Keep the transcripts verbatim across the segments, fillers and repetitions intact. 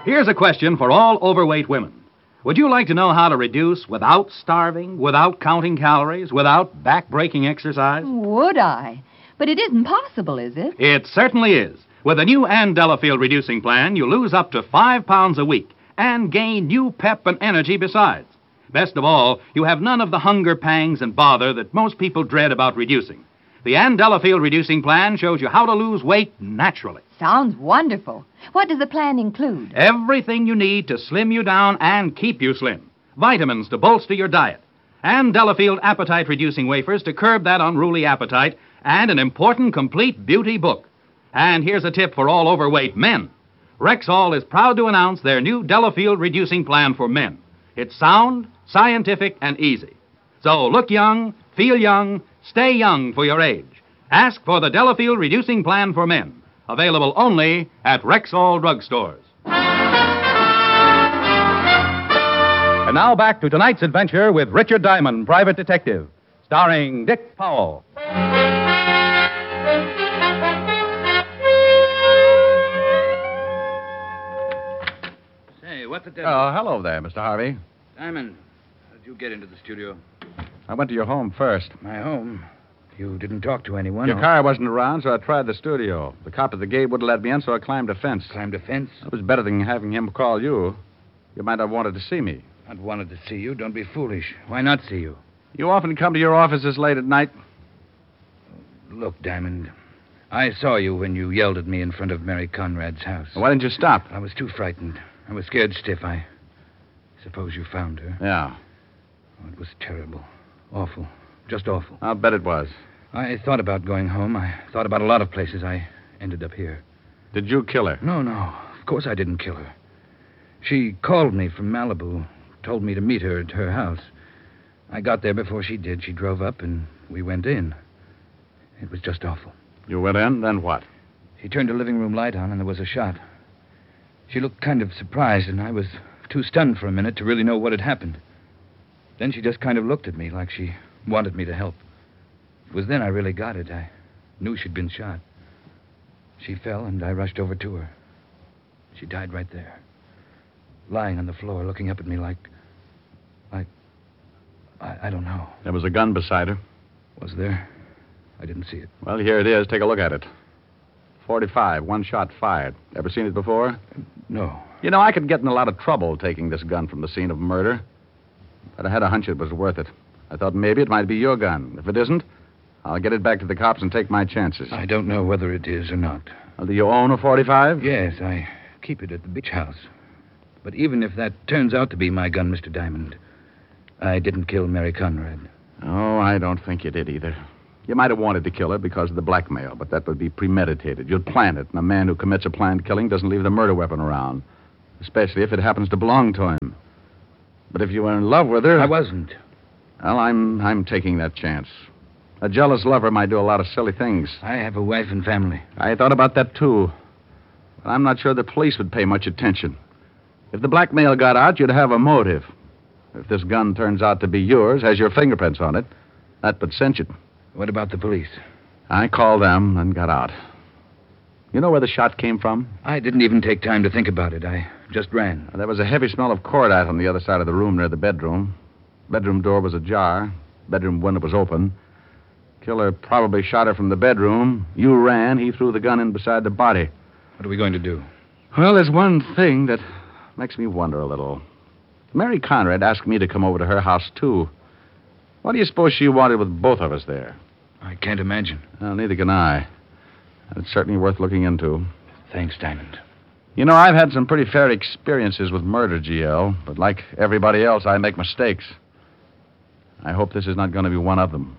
Here's a question for all overweight women. Would you like to know how to reduce without starving, without counting calories, without back-breaking exercise? Would I? But it isn't possible, is it? It certainly is. With the new Ann Delafield reducing plan, you lose up to five pounds a week and gain new pep and energy besides. Best of all, you have none of the hunger pangs and bother that most people dread about reducing. The Ann Delafield reducing plan shows you how to lose weight naturally. Sounds wonderful. What does the plan include? Everything you need to slim you down and keep you slim. Vitamins to bolster your diet. Ann Delafield appetite-reducing wafers to curb that unruly appetite. And an important complete beauty book. And here's a tip for all overweight men. Rexall is proud to announce their new Delafield reducing plan for men. It's sound, scientific, and easy. So look young, feel young, stay young for your age. Ask for the Delafield reducing plan for men. Available only at Rexall drugstores. And now back to tonight's adventure with Richard Diamond, Private Detective, starring Dick Powell. Say, what the devil? Oh, hello there, Mister Harvey. Diamond, how did you get into the studio? I went to your home first. My home? You didn't talk to anyone? Your or... car wasn't around, so I tried the studio. The cop at the gate wouldn't let me in, so I climbed a fence. Climbed a fence? It was better than having him call you. You might have wanted to see me. I'd wanted to see you. Don't be foolish. Why not see you? You often come to your offices late at night? Look, Diamond, I saw you when you yelled at me in front of Mary Conrad's house. Why didn't you stop? I was too frightened. I was scared stiff. I suppose you found her. Yeah. Oh, it was terrible. Awful. Just awful. I'll bet it was. I thought about going home. I thought about a lot of places. I ended up here. Did you kill her? No, no. Of course I didn't kill her. She called me from Malibu, told me to meet her at her house. I got there before she did. She drove up, and we went in. It was just awful. You went in, then what? She turned the living room light on, and there was a shot. She looked kind of surprised, and I was too stunned for a minute to really know what had happened. Then she just kind of looked at me like she wanted me to help. It was then I really got it. I knew she'd been shot. She fell, and I rushed over to her. She died right there, lying on the floor, looking up at me like... like... I, I don't know. There was a gun beside her. Was there? I didn't see it. Well, here it is. Take a look at it. forty-five, one shot fired. Ever seen it before? No. You know, I could get in a lot of trouble taking this gun from the scene of murder. But I had a hunch it was worth it. I thought maybe it might be your gun. If it isn't, I'll get it back to the cops and take my chances. I don't know whether it is or not. Well, do you own a forty-five? Yes, I keep it at the beach house. But even if that turns out to be my gun, Mister Diamond, I didn't kill Mary Conrad. Oh, I don't think you did either. You might have wanted to kill her because of the blackmail, but that would be premeditated. You'd plan it, and a man who commits a planned killing doesn't leave the murder weapon around, especially if it happens to belong to him. But if you were in love with her... I wasn't. Well, I'm I'm taking that chance. A jealous lover might do a lot of silly things. I have a wife and family. I thought about that, too. But I'm not sure the police would pay much attention. If the blackmail got out, you'd have a motive. If this gun turns out to be yours, has your fingerprints on it, that would cinch it. What about the police? I called them and got out. You know where the shot came from? I didn't even take time to think about it. I just ran. There was a heavy smell of cordite on the other side of the room near the bedroom. Bedroom door was ajar. Bedroom window was open. Killer probably shot her from the bedroom. You ran. He threw the gun in beside the body. What are we going to do? Well, there's one thing that makes me wonder a little. Mary Conrad asked me to come over to her house, too. What do you suppose she wanted with both of us there? I can't imagine. Well, neither can I. It's certainly worth looking into. Thanks, Diamond. You know, I've had some pretty fair experiences with murder, G L, but like everybody else, I make mistakes. I hope this is not going to be one of them.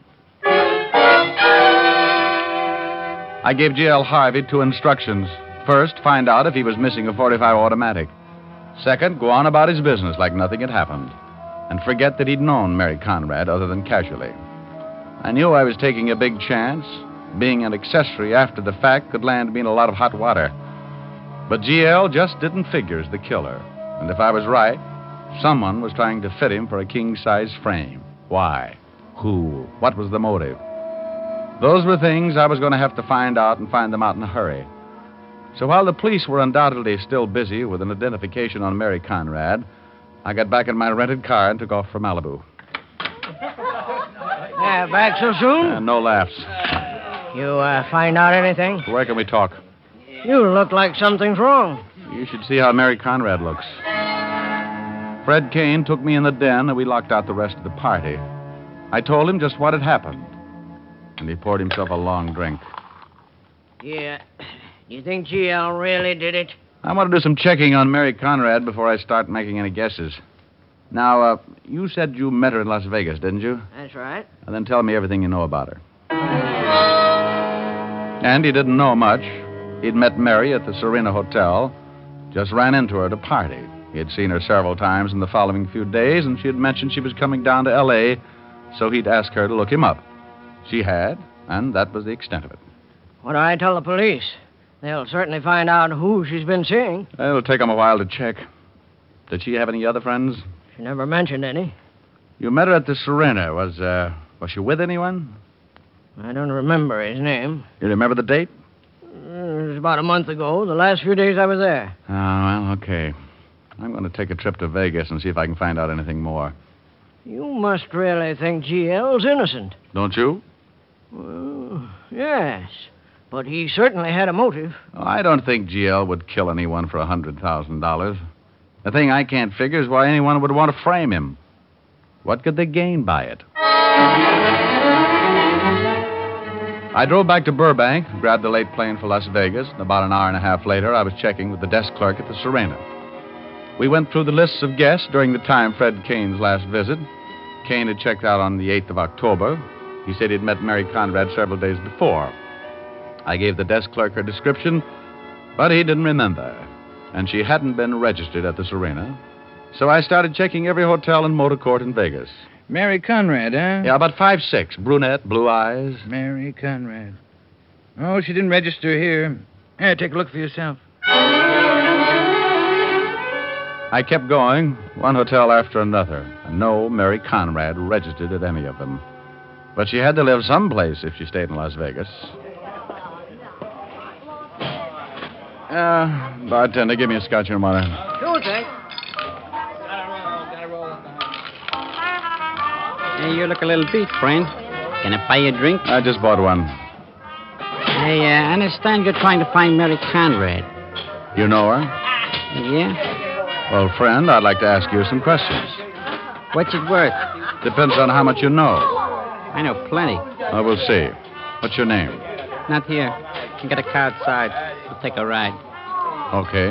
I gave G L Harvey two instructions. First, find out if he was missing a forty-five automatic. Second, go on about his business like nothing had happened. And forget that he'd known Mary Conrad other than casually. I knew I was taking a big chance. Being an accessory after the fact could land me in a lot of hot water. But G L just didn't figure as the killer. And if I was right, someone was trying to fit him for a king-size frame. Why? Who? What was the motive? Those were things I was going to have to find out and find them out in a hurry. So while the police were undoubtedly still busy with an identification on Mary Conrad, I got back in my rented car and took off for Malibu. Yeah, back so soon? Uh, no laughs. You uh, find out anything? Where can we talk? You look like something's wrong. You should see how Mary Conrad looks. Fred Kane took me in the den, and we locked out the rest of the party. I told him just what had happened, and he poured himself a long drink. Yeah. Do you think G L really did it? I want to do some checking on Mary Conrad before I start making any guesses. Now, uh, you said you met her in Las Vegas, didn't you? That's right. And then tell me everything you know about her. And he didn't know much. He'd met Mary at the Serena Hotel, just ran into her at a party. He had seen her several times in the following few days, and she had mentioned she was coming down to L A, so he'd asked her to look him up. She had, and that was the extent of it. What do I tell the police? They'll certainly find out who she's been seeing. It'll take them a while to check. Did she have any other friends? She never mentioned any. You met her at the Serena. Was, uh, was she with anyone? I don't remember his name. You remember the date? It was about a month ago, the last few days I was there. Oh, well, okay. I'm going to take a trip to Vegas and see if I can find out anything more. You must really think G L's innocent. Don't you? Well, yes. But he certainly had a motive. Oh, I don't think G L would kill anyone for a hundred thousand dollars. The thing I can't figure is why anyone would want to frame him. What could they gain by it? I drove back to Burbank, grabbed the late plane for Las Vegas, and about an hour and a half later, I was checking with the desk clerk at the Serena. We went through the lists of guests during the time Fred Kane's last visit. Kane had checked out on the eighth of October. He said he'd met Mary Conrad several days before. I gave the desk clerk her description, but he didn't remember, and she hadn't been registered at the Serena. So I started checking every hotel and motor court in Vegas. Mary Conrad, huh? Yeah, about five, six. Brunette, blue eyes. Mary Conrad. Oh, she didn't register here. Here, take a look for yourself. I kept going, one hotel after another, and no Mary Conrad registered at any of them. But she had to live someplace if she stayed in Las Vegas. Uh, bartender, give me a scotch and water. Sure thing. Hey, you look a little beat, friend. Can I buy you a drink? I just bought one. Hey, uh, I understand you're trying to find Mary Conrad. You know her? Yeah? Well, friend, I'd like to ask you some questions. What's it worth? Depends on how much you know. I know plenty. Oh, we'll see. What's your name? Not here. You get a car outside. We'll take a ride. Okay.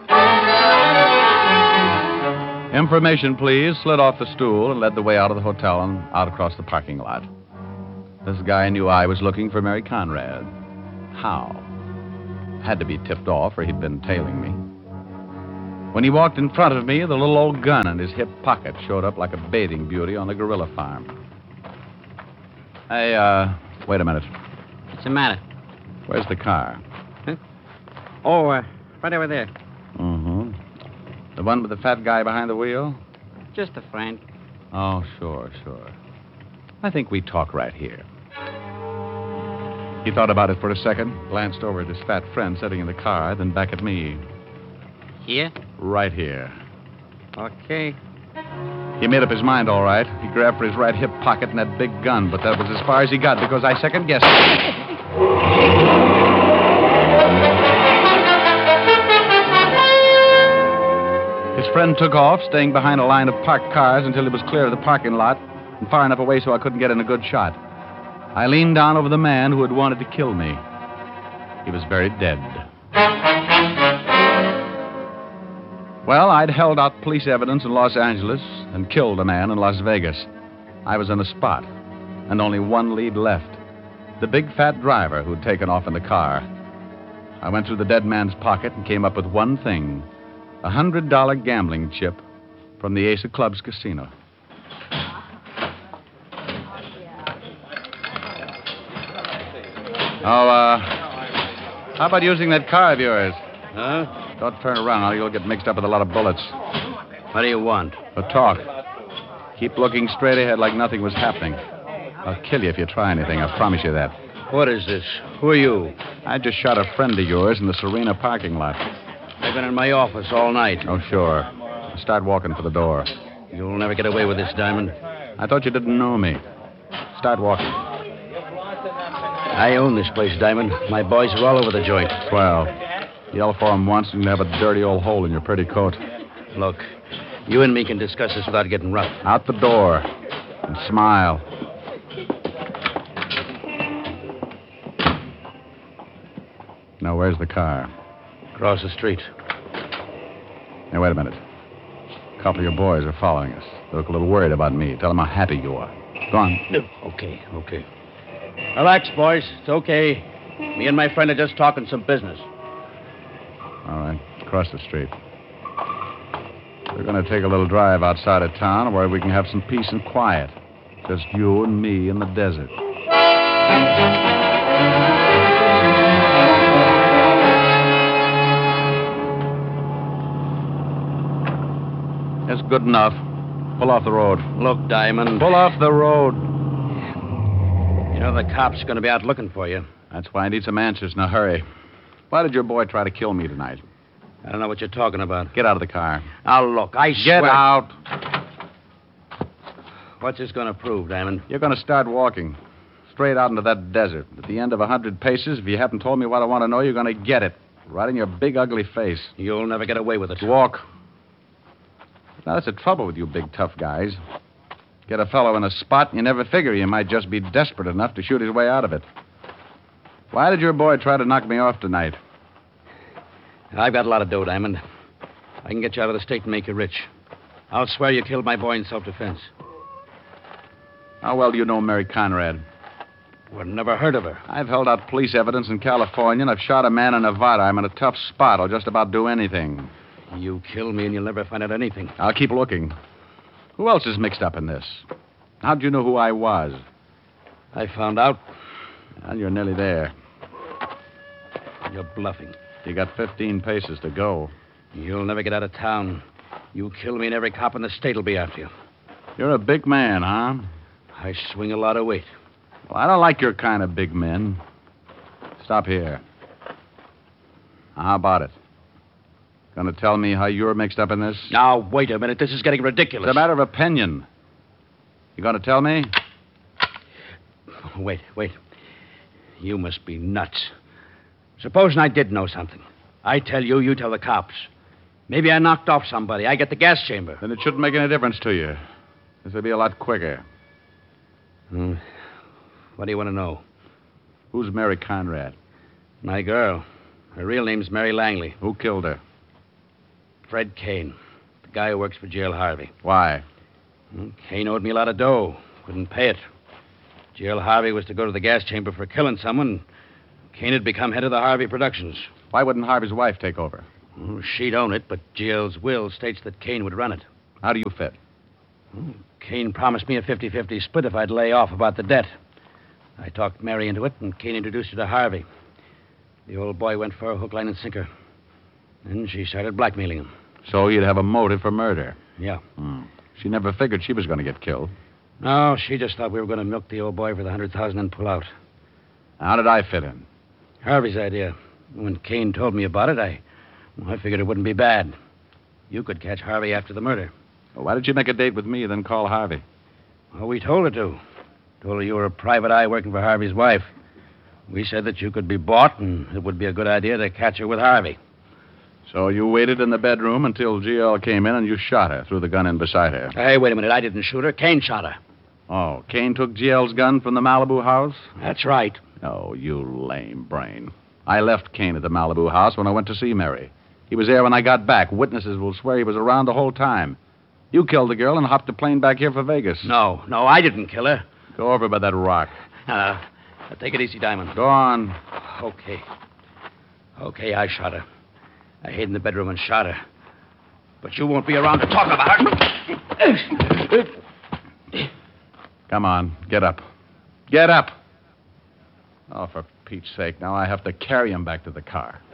Information, please. Slid off the stool and led the way out of the hotel and out across the parking lot. This guy knew I was looking for Mary Conrad. How? Had to be tipped off, or he'd been tailing me. When he walked in front of me, the little old gun in his hip pocket showed up like a bathing beauty on the gorilla farm. Hey, uh, wait a minute. What's the matter? Where's the car? Huh? Oh, uh, right over there. Mm-hmm. The one with the fat guy behind the wheel? Just a friend. Oh, sure, sure. I think we talk right here. He thought about it for a second, glanced over at his fat friend sitting in the car, then back at me. Here? Right here. Okay. He made up his mind, all right. He grabbed for his right hip pocket and that big gun, but that was as far as he got because I second-guessed it. His friend took off, staying behind a line of parked cars until he was clear of the parking lot and far enough away so I couldn't get in a good shot. I leaned down over the man who had wanted to kill me. He was very dead. Well, I'd held out police evidence in Los Angeles and killed a man in Las Vegas. I was in a spot, and only one lead left. The big fat driver who'd taken off in the car. I went through the dead man's pocket and came up with one thing. A hundred dollar gambling chip from the Ace of Clubs casino. Oh, uh, how about using that car of yours? Huh? Don't turn around or you'll get mixed up with a lot of bullets. What do you want? A talk. Keep looking straight ahead like nothing was happening. I'll kill you if you try anything, I promise you that. What is this? Who are you? I just shot a friend of yours in the Serena parking lot. They've been in my office all night. Oh, sure. Start walking for the door. You'll never get away with this, Diamond. I thought you didn't know me. Start walking. I own this place, Diamond. My boys are all over the joint. Swell. Yell for him once and you have a dirty old hole in your pretty coat. Look, you and me can discuss this without getting rough. Out the door. And smile. Now, where's the car? Across the street. Hey, wait a minute. A couple of your boys are following us. They look a little worried about me. Tell them how happy you are. Go on. Okay, okay. Relax, boys. It's okay. Me and my friend are just talking some business. All right. Across the street. We're going to take a little drive outside of town where we can have some peace and quiet. Just you and me in the desert. That's good enough. Pull off the road. Look, Diamond. Pull off the road. You know the cops are going to be out looking for you. That's why I need some answers in a hurry. Why did your boy try to kill me tonight? I don't know what you're talking about. Get out of the car. Now, look, I Get swear... out. What's this going to prove, Diamond? You're going to start walking. Straight out into that desert. At the end of a hundred paces, if you haven't told me what I want to know, you're going to get it. Right in your big, ugly face. You'll never get away with it. Walk. Now, that's the trouble with you big, tough guys. Get a fellow in a spot, and you never figure he might just be desperate enough to shoot his way out of it. Why did your boy try to knock me off tonight? I've got a lot of dough, Diamond. I can get you out of the state and make you rich. I'll swear you killed my boy in self-defense. How well do you know Mary Conrad? Well, never heard of her. I've held out police evidence in California, and I've shot a man in Nevada. I'm in a tough spot. I'll just about do anything. You kill me and you'll never find out anything. I'll keep looking. Who else is mixed up in this? How'd you know who I was? I found out. Well, you're nearly there. You're bluffing. You got fifteen paces to go. You'll never get out of town. You kill me and every cop in the state will be after you. You're a big man, huh? I swing a lot of weight. Well, I don't like your kind of big men. Stop here. Now, how about it? Going to tell me how you're mixed up in this? Now, wait a minute. This is getting ridiculous. It's a matter of opinion. You going to tell me? Wait, wait. You must be nuts. Supposing I did know something. I tell you, you tell the cops. Maybe I knocked off somebody. I get the gas chamber. Then it shouldn't make any difference to you. This will be a lot quicker. Hmm. What do you want to know? Who's Mary Conrad? My girl. Her real name's Mary Langley. Who killed her? Fred Kane. The guy who works for J L Harvey. Why? Well, Kane owed me a lot of dough. Couldn't pay it. J L Harvey was to go to the gas chamber for killing someone. Kane had become head of the Harvey Productions. Why wouldn't Harvey's wife take over? Well, she'd own it, but J L's will states that Kane would run it. How do you fit? Well, Kane promised me a fifty-fifty split if I'd lay off about the debt. I talked Mary into it, and Kane introduced her to Harvey. The old boy went for a hook, line, and sinker. Then she started blackmailing him. So you'd have a motive for murder? Yeah. Hmm. She never figured she was going to get killed. No, she just thought we were going to milk the old boy for the hundred thousand and pull out. How did I fit in? Harvey's idea. When Kane told me about it, I, well, I figured it wouldn't be bad. You could catch Harvey after the murder. Well, why did you make a date with me, then call Harvey? Well, we told her to. Told her you were a private eye working for Harvey's wife. We said that you could be bought, and it would be a good idea to catch her with Harvey. So you waited in the bedroom until G L came in and you shot her, threw the gun in beside her. Hey, wait a minute. I didn't shoot her. Kane shot her. Oh, Kane took G L's gun from the Malibu house? That's right. Oh, you lame brain. I left Kane at the Malibu house when I went to see Mary. He was there when I got back. Witnesses will swear he was around the whole time. You killed the girl and hopped a plane back here for Vegas. No, no, I didn't kill her. Go over by that rock. Uh, take it easy, Diamond. Go on. Okay. Okay, I shot her. I hid in the bedroom and shot her. But you won't be around to talk about her. Come on, get up. Get up. Oh, for Pete's sake, now I have to carry him back to the car.